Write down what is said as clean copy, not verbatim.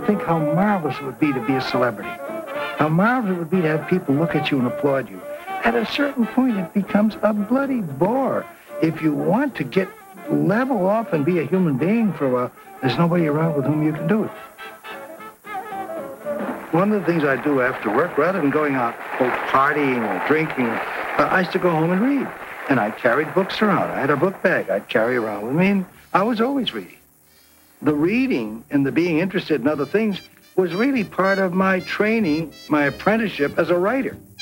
think how marvelous it would be to be a celebrity. How marvelous it would be to have people look at you and applaud you. At a certain point, it becomes a bloody bore. If you want to get level off and be a human being for a while, there's nobody around with whom you can do it. One of the things I do after work, rather than going out partying or drinking, I used to go home and read. And I carried books around. I had a book bag I'd carry around with me, and I was always reading. The reading and the being interested in other things was really part of my training, my apprenticeship as a writer.